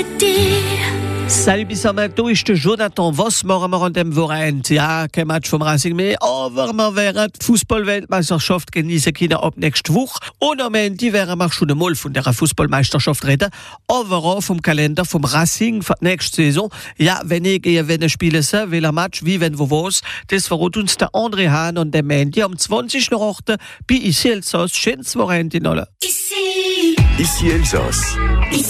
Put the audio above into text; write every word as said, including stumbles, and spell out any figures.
City. Salut bissammen, du ist der Jonathan. Was machen wir an dem Wochenende? Ja, kein Match vom Racing mehr, aber wir werden die Fußball-Weltmeisterschaft genießen können ab nächste Woche. Und am Ende werden wir schon einmal von der Fußballmeisterschaft reden, aber auch vom Kalender vom Racing für die nächste Saison. Ja, wenn ich gehe, wenn ich spiele, welcher Match, wie, wenn, wo, was, das verrät uns der André Hahn und der Mandy am zwanzigsten achten bei Ici Elsass. Schönes Wochenende in alle. Ici, Ici Elsass. ici.